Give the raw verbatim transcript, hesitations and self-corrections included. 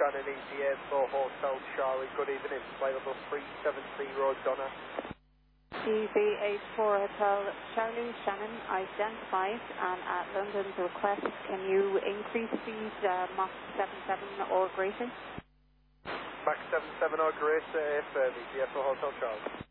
Shannon, E Z A four Hotel Charlie. Good evening. Flight level three seven zero, Donna. E Z A four Hotel Charlie, Shannon identified, and at London's request, can you increase these uh, Mach seven seven or greater? Mach seven seven or greater, affirm, E Z A four Hotel Charlie.